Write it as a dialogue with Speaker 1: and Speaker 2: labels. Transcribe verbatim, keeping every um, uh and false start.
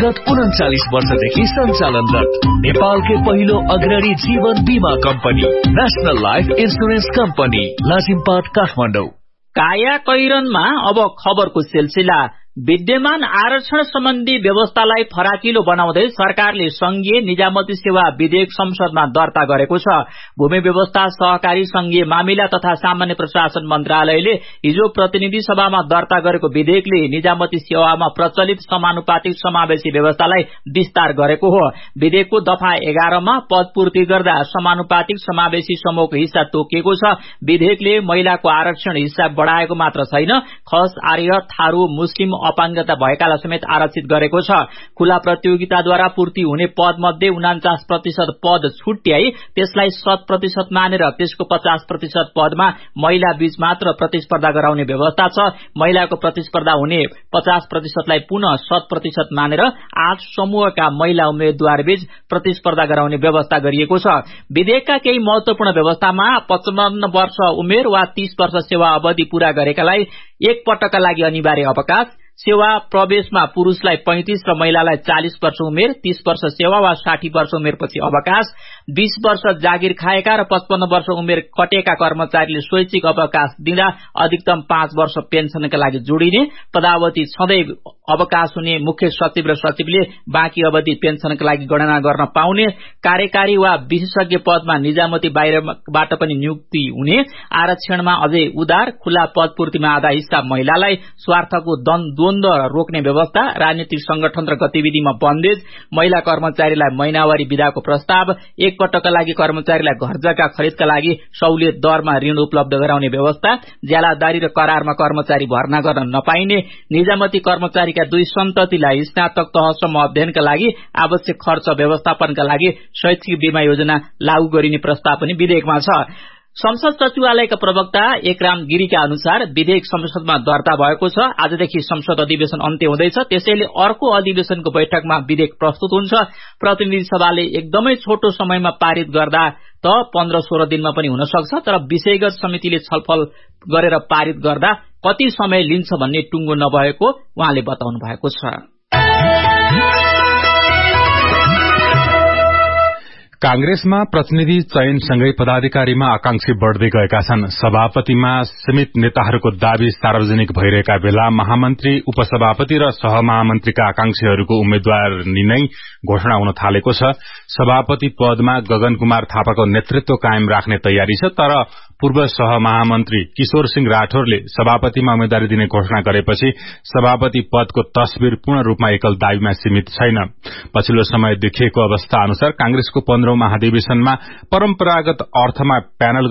Speaker 1: विगत उन्चालिस वर्षदेखि सञ्चालनरत नेपालकै पहिलो अग्रणी जीवन बीमा company national life insurance company Lazimpat Kathmandu.
Speaker 2: काया कैरनमा अब खबरको सिलसिला। विद्यमान आरक्षण सम्बन्धी व्यवस्थालाई फराकिलो बनाउँदै सरकारले संघीय निजामती सेवा विधेयक संसदमा दर्ता गरेको छ। भूमि व्यवस्था सहकारी संघीय मामिला तथा सामान्य प्रशासन मन्त्रालयले हिजो प्रतिनिधि सभामा दर्ता गरेको विधेयकले निजामती सेवामा प्रचलित समानुपातिक समावेशी व्यवस्थालाई विस्तार गरेको हो। विधेयकको दफा एघारमा पदपूर्ति गर्दा समानुपातिक समावेशी समूहको हिस्सा तोकिएको छ। विधेयकले महिलाको आरक्षण हिस्सा बढ़ाएको मात्र छैन, खस, आर्य, थारू, मुस्लिम, अपाङ्गता भएकालाई समेत आरक्षित गरेको छ। खुला प्रतियोगिताद्वारा पूर्ति हुने पद मध्ये उनाचास प्रतिशत पद छुट्याई त्यसलाई शत प्रतिशत मानेर त्यसको पचास प्रतिशत पदमा महिला बीच मात्र प्रतिस्पर्धा गराउने व्यवस्था छ। महिलाको प्रतिस्पर्धा हुने पचास प्रतिशतलाई पुनः शत प्रतिशत मानेर आठ समूहका महिला उम्मेद्वार बीच प्रतिस्पर्धा गराउने व्यवस्था गरिएको छ। विधेयकका केही महत्वपूर्ण व्यवस्थामा पचपन्न वर्ष उमेर वा तीस वर्ष सेवा अवधि पूरा गरेकालाई एक पटकका लागि अनिवार्य अवकाश, सेवा प्रवेशमा पुरूषलाई पैंतीस र महिलालाई चालीस वर्ष उमेर, तीस वर्ष सेवा वा साठी वर्ष उमेरपछि अवकाश, बीस वर्ष जागिर खाएका र पचपन्न वर्ष उमेर कटेका कर्मचारीले स्वैच्छिक अवकाश दिँदा अधिकतम पाँच वर्ष पेन्सनका लागि जोडिने, पदावधि छँदै अवकाश हुने मुख्य सचिव र सचिवले बाँकी अवधि पेन्सनका लागि गणना गर्न पाउने, कार्यकारी वा विशेषज्ञ पदमा निजामती बाहिरबाट पनि नियुक्ति हुने, आरक्षणमा अझै उदार खुला पदपूर्तिमा आधा हिस्सा महिलालाई, स्वार्थको द्वन्द रोक्ने व्यवस्था, राजनीतिक संगठन र गतिविधिमा बन्देज, महिला कर्मचारीलाई महिनावारी विदाको प्रस्ताव, एक पटकका लागि कर्मचारीलाई घर जग्गा खरिदका लागि सहुलियत दरमा ऋण उपलब्ध गराउने व्यवस्था, ज्यालादारी र करारमा कर्मचारी भर्ना गर्न नपाइने, निजामती कर्मचारीका दुई सन्ततिलाई स्नातक तहसम्म अध्ययनका लागि आवश्यक खर्च व्यवस्थापनका लागि शैक्षिक बीमा योजना लागू गरिने प्रस्ताव पनि विधेयकमा छ। संसद सचिवालयका प्रवक्ता एकराम गिरीका अनुसार विधेयक संसदमा दर्ता भएको छ। आजदेखि संसद अधिवेशन अन्त्य हुँदैछ, त्यसैले अर्को अधिवेशनको बैठकमा विधेयक प्रस्तुत हुन्छ। प्रतिनिधि सभाले एकदमै छोटो समयमा पारित गर्दा त पन्ध्र सोह्र दिनमा पनि हुन सक्छ, तर विषयगत समितिले छलफल गरेर पारित गर्दा कति समय लिन्छ भन्ने टुङ्गो नभएको उहाँले बताउनु भएको छ।
Speaker 3: कांग्रेसमा प्रतिनिधि चयनसँगै पदाधिकारीमा आकांक्षी बढ़दै गएका छन्। सभापतिमा सीमित नेताहरूको दावी सार्वजनिक भइरहेका बेला महामन्त्री, उपसभापति र सहमहामन्त्रीका आकांक्षीहरूको उम्मेद्वारी नै घोषणा हुन थालेको छ। सभापति पदमा गगन कुमार थापाको नेतृत्व कायम राख्ने तयारी छ, तर पूर्व सहमहामन्त्री किशोर सिंह राठौरले सभापतिमा उम्मेद्वारी दिने घोषणा गरेपछि सभापति पदको तस्विर पूर्ण रूपमा एकल दावीमा सीमित छैन। पछिल्लो समय देखिएको अवस्था अनुसार कांग्रेसको पन्ध्रौं महाधिवेशनमा परम्परागत अर्थमा प्यानल